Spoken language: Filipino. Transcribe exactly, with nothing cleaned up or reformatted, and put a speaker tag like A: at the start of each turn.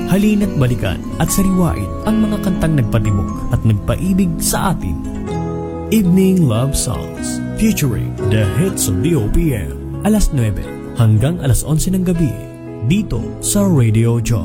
A: Halina't balikan at sariwain ang mga kantang nagpatibok at nagpaibig sa atin. Evening Love Songs featuring the hits of the O P M. Alas nuwebe hanggang alas onse ng gabi dito sa Radio Joy.